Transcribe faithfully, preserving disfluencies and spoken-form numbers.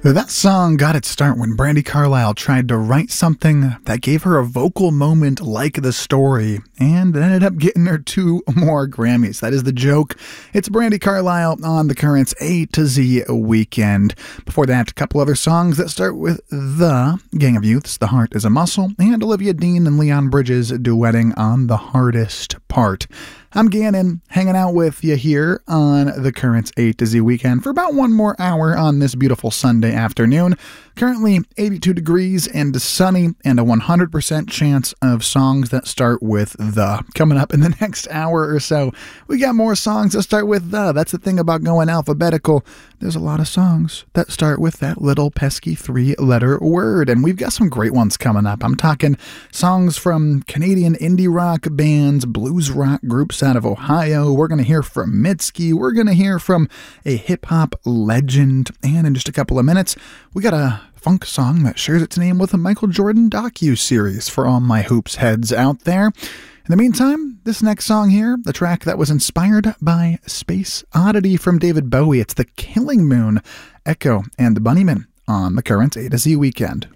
That song got its start when Brandi Carlile tried to write something that gave her a vocal moment like The Story, and it ended up getting her two more Grammys. That is the joke. It's Brandi Carlile on the Currents A to Z Weekend. Before that, a couple other songs that start with The Gang of Youths, The Heart is a Muscle, and Olivia Dean and Leon Bridges duetting on The Hardest Part. I'm Gannon, hanging out with you here on the Currents A to Z Weekend for about one more hour on this beautiful Sunday afternoon. Currently eighty-two degrees and sunny, and a one hundred percent chance of songs that start with The. Coming up in the next hour or so, we got more songs that start with The. That's the thing about going alphabetical. There's a lot of songs that start with that little pesky three-letter word, and we've got some great ones coming up. I'm talking songs from Canadian indie rock bands, blues rock groups out of Ohio. We're going to hear from Mitski. We're going to hear from a hip-hop legend, and in just a couple of minutes, we got a funk song that shares its name with a Michael Jordan docu-series for all my hoops heads out there. In the meantime, this next song here, the track that was inspired by Space Oddity from David Bowie, it's The Killing Moon, Echo and the Bunnymen on the Current A to Z Weekend.